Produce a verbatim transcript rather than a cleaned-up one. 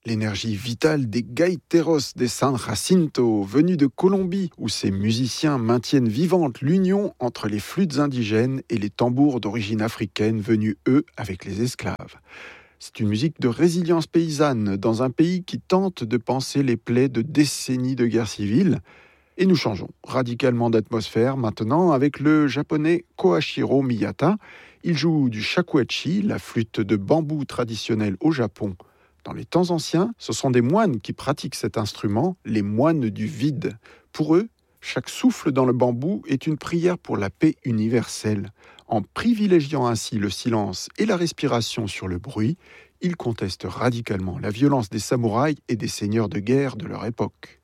L'énergie vitale des gaiteros de San Jacinto, venus de Colombie, où ces musiciens maintiennent vivante l'union entre les flûtes indigènes et les tambours d'origine africaine venus, eux, avec les esclaves. C'est une musique de résilience paysanne dans un pays qui tente de panser les plaies de décennies de guerre civile. Et nous changeons radicalement d'atmosphère maintenant avec le japonais Koichiro Miyata. Il joue du shakuhachi, la flûte de bambou traditionnelle au Japon. Dans les temps anciens, ce sont des moines qui pratiquent cet instrument, les moines du vide. Pour eux, chaque souffle dans le bambou est une prière pour la paix universelle. En privilégiant ainsi le silence et la respiration sur le bruit, ils contestent radicalement la violence des samouraïs et des seigneurs de guerre de leur époque.